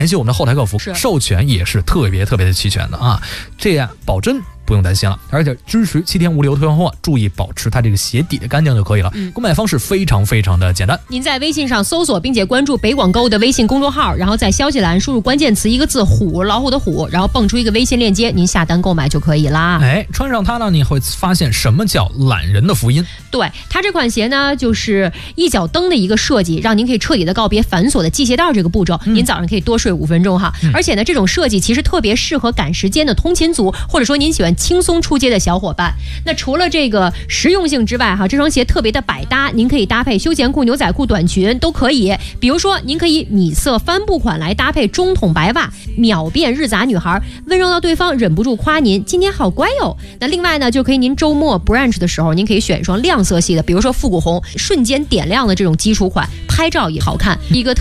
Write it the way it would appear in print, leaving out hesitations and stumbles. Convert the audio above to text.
联系我们的后台客服，授权也是特别的齐全的啊，这样保真不用担心了，而且支持7天无理由退换货，注意保持它这个鞋底的干净就可以了。购买方式非常的简单， 您在微信上搜索并且关注北广购的微信公众号，然后在消息栏输入关键词一个字虎，老虎的虎，然后蹦出一个微信链接，您下单购买就可以啦。 穿上它呢，你会发现什么叫懒人的福音。 对，它这款鞋呢，就是一脚蹬的一个设计，让您可以彻底的告别繁琐的系鞋带这个步骤，您早上可以多睡5分钟哈。而且呢，这种设计其实特别适合赶时间的通勤族，或者说您喜欢轻松出街的小伙伴。那除了这个实用性之外哈，这双鞋特别的百搭，您可以搭配休闲裤、牛仔裤、短裙都可以。比如说，您可以米色帆布款来搭配中筒白袜，秒变日杂女孩，温柔到对方忍不住夸您今天好乖哟。那另外呢，就可以您周末 brunch 的时候，您可以选一双亮色系的，比如说复古红，瞬间点亮的这种基础款，拍照也好看。一个